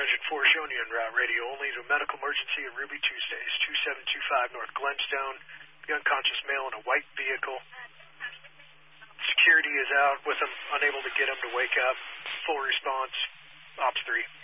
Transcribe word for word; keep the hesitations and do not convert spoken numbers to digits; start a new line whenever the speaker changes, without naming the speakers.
Engine four showing you en route radio only to a medical emergency at Ruby Tuesdays, two seven two five North Glenstone. The unconscious male in a white vehicle. Security is out with him, unable to get him to wake up. Full response, Ops three.